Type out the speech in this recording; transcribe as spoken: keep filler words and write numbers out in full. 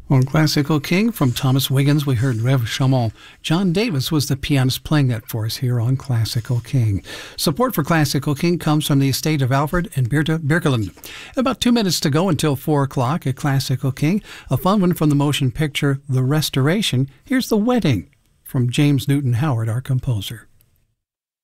On Classical King from Thomas Wiggins, we heard Rev Chamon. John Davis was the pianist playing that for us here on Classical King. Support for Classical King comes from the estate of Alfred and Birta Birkeland. About two minutes to go until four o'clock at Classical King. A fun one from the motion picture The Restoration. Here's The Wedding from James Newton Howard, our composer.